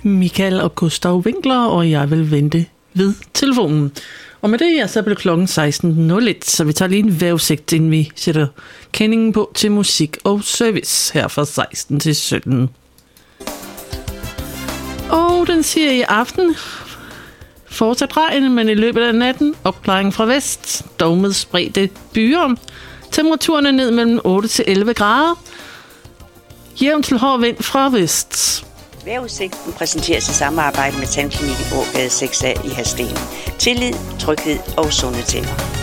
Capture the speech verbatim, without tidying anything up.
Michael og Gustav Winkler, og jeg vil vente ved telefonen. Og med det, ja, så bliver klokken seksten nul et, så vi tager lige en vejrudsigt, inden vi sætter kendingen på til musik og service her fra seksten til sytten. Og den siger i aften fortsat regn, men i løbet af natten opklaring fra vest, dog med spredte byer. Temperaturen er ned mellem otte til elleve grader. Jævn til hård vind fra vest. Vejrudsigten præsenteres i samarbejde med Tandklinikken Ågade seks A i Hadsten. Tillid, tryghed og sunde tænder.